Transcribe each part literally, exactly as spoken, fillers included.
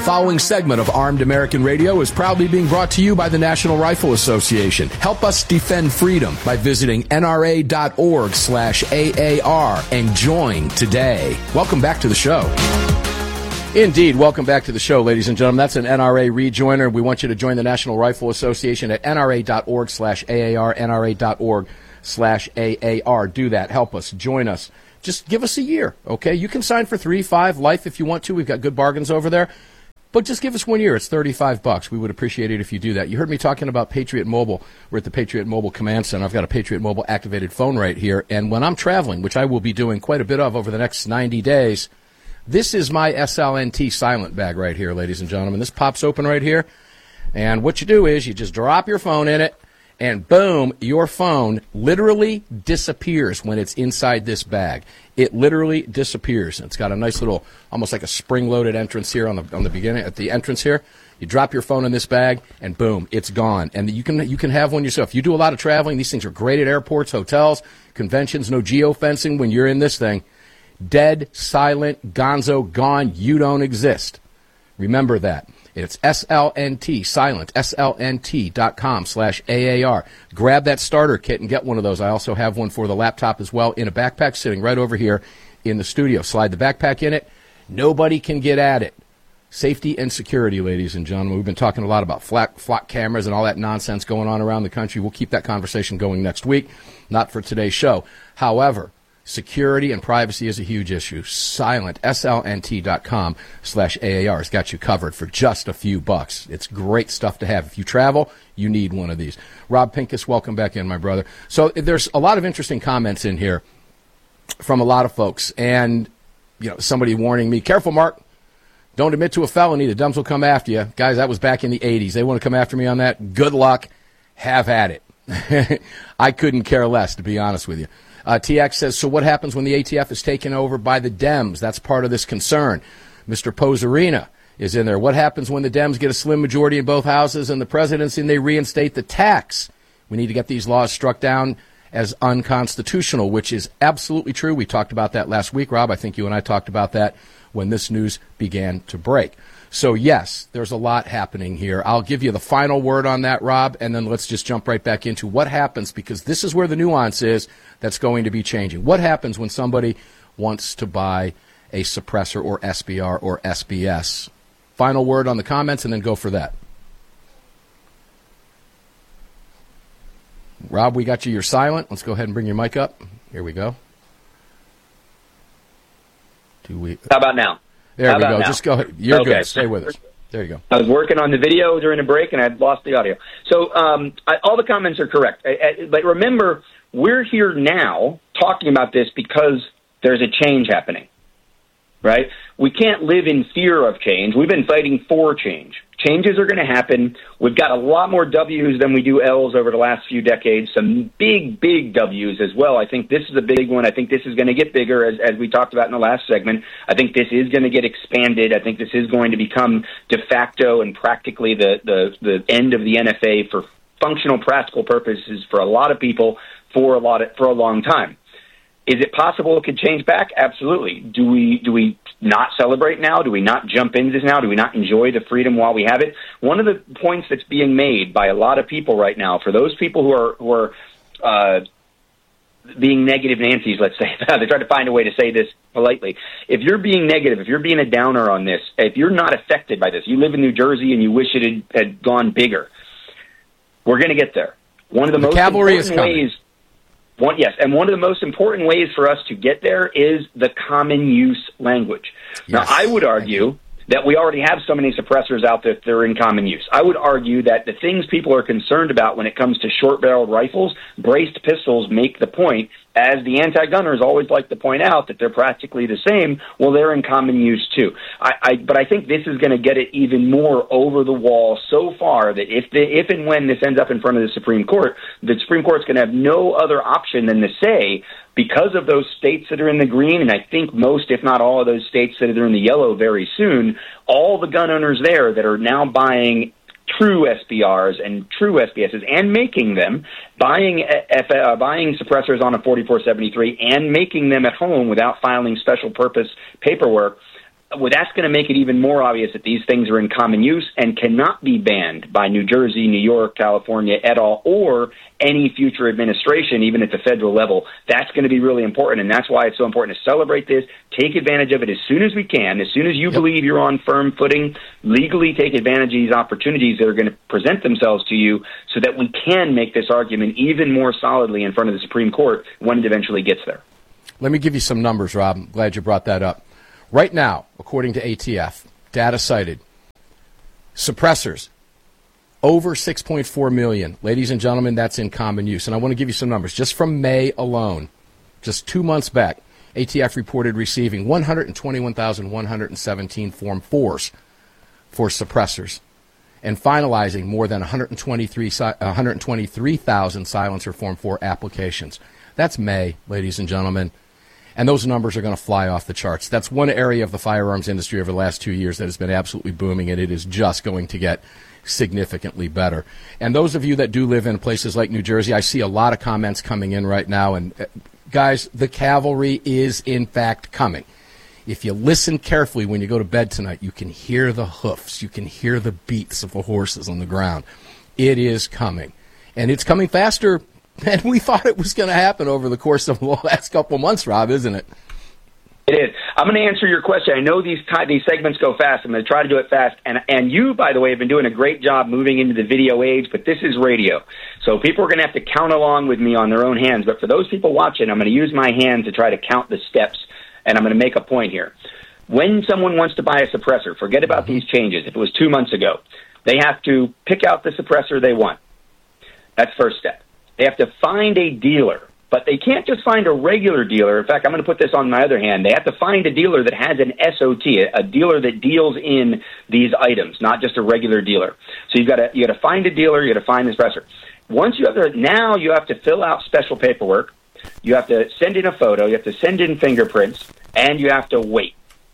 following segment of Armed American Radio is proudly being brought to you by the National Rifle Association. Help us defend freedom by visiting nra.org slash AAR and join today. Welcome back to the show. Indeed, welcome back to the show, ladies and gentlemen. That's an N R A rejoiner. We want you to join the National Rifle Association at nra.org slash AAR, nra.org slash AAR. Do that. Help us. Join us. Just give us a year, okay? You can sign for three, five, life if you want to. We've got good bargains over there. But just give us one year. It's thirty-five bucks. We would appreciate it if you do that. You heard me talking about Patriot Mobile. We're at the Patriot Mobile Command Center. I've got a Patriot Mobile activated phone right here. And when I'm traveling, which I will be doing quite a bit of over the next ninety days, this is my S L N T silent bag right here, ladies and gentlemen. This pops open right here. And what you do is you just drop your phone in it, and boom, your phone literally disappears when it's inside this bag. It literally disappears. It's got a nice little, almost like a spring-loaded entrance here on the on the beginning, at the entrance here. You drop your phone in this bag, and boom, it's gone. And you can you can have one yourself. You do a lot of traveling. These things are great at airports, hotels, conventions. No geofencing when you're in this thing. Dead, silent, gonzo, gone. You don't exist. Remember that. It's S L N T, silent, S L N T dot com slash A A R. Grab that starter kit and get one of those. I also have one for the laptop as well in a backpack sitting right over here in the studio. Slide the backpack in it. Nobody can get at it. Safety and security, ladies and gentlemen. We've been talking a lot about flat, flock cameras and all that nonsense going on around the country. We'll keep that conversation going next week, not for today's show. However, security and privacy is a huge issue. Silent, S L N T dot com slash A A R has got you covered for just a few bucks. It's great stuff to have. If you travel, you need one of these. Rob Pincus, welcome back in, my brother. So there's a lot of interesting comments in here from a lot of folks. And, you know, somebody warning me, careful, Mark, don't admit to a felony. The Dumbs will come after you. Guys, that was back in the eighties. They want to come after me on that. Good luck. Have at it. I couldn't care less, to be honest with you. Uh, T X says, so what happens when the A T F is taken over by the Dems? That's part of this concern. Mister Posarina is in there. What happens when the Dems get a slim majority in both houses and the presidency and they reinstate the tax? We need to get these laws struck down as unconstitutional, which is absolutely true. We talked about that last week, Rob. I think you and I talked about that when this news began to break. So, yes, there's a lot happening here. I'll give you the final word on that, Rob, and then let's just jump right back into what happens, because this is where the nuance is that's going to be changing. What happens when somebody wants to buy a suppressor or S B R or S B S? Final word on the comments, and then go for that. Rob, we got you. You're silent. Let's go ahead and bring your mic up. Here we go. Do we? How about now? There How we go. Now? Just go ahead. You're okay. good. Stay with us. There you go. I was working on the video during a break, and I had lost the audio. So um, I, all the comments are correct. I, I, but remember, we're here now talking about this because there's a change happening, right? We can't live in fear of change. We've been fighting for change. Changes are going to happen. We've got a lot more W's than we do L's over the last few decades. Some big, big W's as well. I think this is a big one. I think this is going to get bigger, as, as we talked about in the last segment. I think this is going to get expanded. I think this is going to become de facto and practically the, the, the end of the N F A for functional, practical purposes for a lot of people for a lot of, for a long time. Is it possible it could change back? Absolutely. Do we do we not celebrate now? Do we not jump into this now? Do we not enjoy the freedom while we have it? One of the points that's being made by a lot of people right now, for those people who are who are uh, being negative Nancy's, let's say, they try to find a way to say this politely. If you're being negative, if you're being a downer on this, if you're not affected by this, you live in New Jersey and you wish it had, had gone bigger, we're going to get there. One of the, the most cavalry important is coming. ways. One, yes, and one of the most important ways for us to get there is the common use language. Yes. Now, I would argue that we already have so many suppressors out there that are in common use. I would argue that the things people are concerned about when it comes to short-barreled rifles, braced pistols make the point, as the anti-gunners always like to point out, that they're practically the same. Well, they're in common use, too. I, I, but I think this is going to get it even more over the wall so far that if, the, if and when this ends up in front of the Supreme Court, the Supreme Court's going to have no other option than to say, because of those states that are in the green, and I think most, if not all of those states that are in the yellow very soon, all the gun owners there that are now buying true S B Rs and true S B Ss and making them, buying F, uh, buying suppressors on a forty-four seventy-three and making them at home without filing special purpose paperwork, well, that's going to make it even more obvious that these things are in common use and cannot be banned by New Jersey, New York, California et al., or any future administration, even at the federal level. That's going to be really important, and that's why it's so important to celebrate this, take advantage of it as soon as we can. As soon as you yep. believe you're on firm footing, legally take advantage of these opportunities that are going to present themselves to you so that we can make this argument even more solidly in front of the Supreme Court when it eventually gets there. Let me give you some numbers, Rob. I'm glad you brought that up. Right now, according to A T F, data cited, suppressors, over six point four million. Ladies and gentlemen, that's in common use. And I want to give you some numbers. Just from May alone, just two months back, A T F reported receiving one hundred twenty-one thousand one hundred seventeen Form fours for suppressors and finalizing more than one hundred twenty-three thousand silencer Form four applications. That's May, ladies and gentlemen. And those numbers are going to fly off the charts. That's one area of the firearms industry over the last two years that has been absolutely booming, and it is just going to get significantly better. And those of you that do live in places like New Jersey, I see a lot of comments coming in right now. And uh, guys, the cavalry is in fact coming. If you listen carefully when you go to bed tonight, you can hear the hoofs. You can hear the beats of the horses on the ground. It is coming. And it's coming faster than we thought it was going to happen over the course of the last couple months, Rob, isn't it? It is. I'm going to answer your question. I know these t- these segments go fast. I'm going to try to do it fast. And and you, by the way, have been doing a great job moving into the video age, but this is radio. So people are going to have to count along with me on their own hands. But for those people watching, I'm going to use my hand to try to count the steps, and I'm going to make a point here. When someone wants to buy a suppressor, forget about mm-hmm. these changes. If it was two months ago, they have to pick out the suppressor they want. That's first step. They have to find a dealer, but they can't just find a regular dealer. In fact, I'm going to put this on my other hand. They have to find a dealer that has an S O T, a dealer that deals in these items, not just a regular dealer. So you've got to you got to find a dealer. You got to find the suppressor. Once you have the, now you have to fill out special paperwork. You have to send in a photo. You have to send in fingerprints, and you have to wait.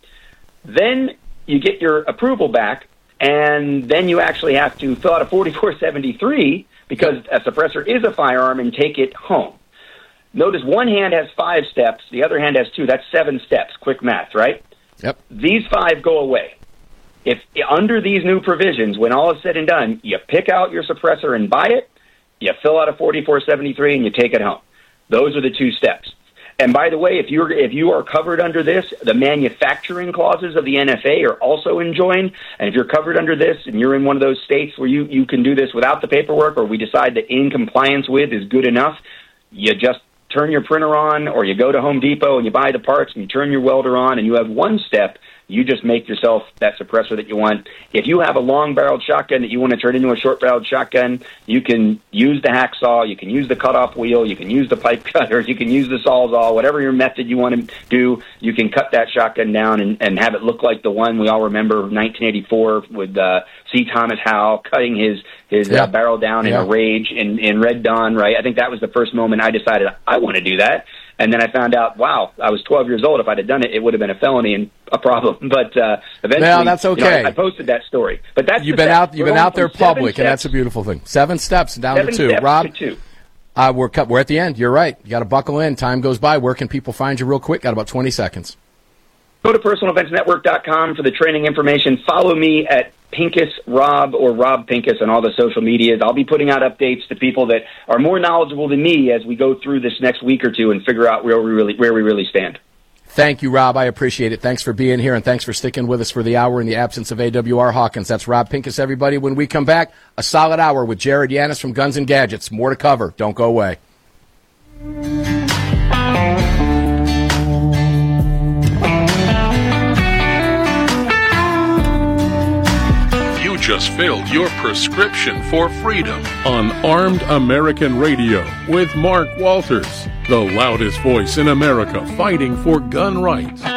Then you get your approval back, and then you actually have to fill out a forty-four seventy-three. Because a suppressor is a firearm, and take it home. Notice one hand has five steps, the other hand has two. That's seven steps. Quick math, right? Yep. These five go away. If under these new provisions, when all is said and done, you pick out your suppressor and buy it, you fill out a forty-four seventy-three, and you take it home. Those are the two steps. And by the way, if you're if you are covered under this, the manufacturing clauses of the N F A are also enjoined. And if you're covered under this and you're in one of those states where you, you can do this without the paperwork, or we decide that in compliance with is good enough, you just turn your printer on, or you go to Home Depot and you buy the parts and you turn your welder on, and you have one step. You just make yourself that suppressor that you want. If you have a long-barreled shotgun that you want to turn into a short-barreled shotgun, you can use the hacksaw, you can use the cutoff wheel, you can use the pipe cutter, you can use the Sawzall, whatever your method you want to do, you can cut that shotgun down and, and have it look like the one we all remember nineteen eighty-four with uh, C. Thomas Howell cutting his his yeah. uh, barrel down in yeah. a rage in, in Red Dawn, right? I think that was the first moment I decided I want to do that. And then I found out, wow, I was twelve years old. If I'd have done it, it would have been a felony and a problem. But uh, eventually, no, that's okay. You know, I, I posted that story. But that's you've been step. out. You've we're been out there public, steps. And that's a beautiful thing. Seven steps down Seven to two. Steps Rob, to two. Uh, we're cut. We're at the end. You're right. You got to buckle in. Time goes by. Where can people find you real quick? Got about twenty seconds. Go to personal defense network dot com for the training information. Follow me at Pincus Rob or Rob Pincus on all the social medias. I'll be putting out updates to people that are more knowledgeable than me as we go through this next week or two and figure out where we really where we really stand. Thank you, Rob. I appreciate it. Thanks for being here, and thanks for sticking with us for the hour in the absence of A W R Hawkins. That's Rob Pincus, everybody. When we come back, a solid hour with Jared Yanis from Guns and Gadgets. More to cover. Don't go away. Just filled your prescription for freedom on Armed American Radio with Mark Walters, the loudest voice in America fighting for gun rights.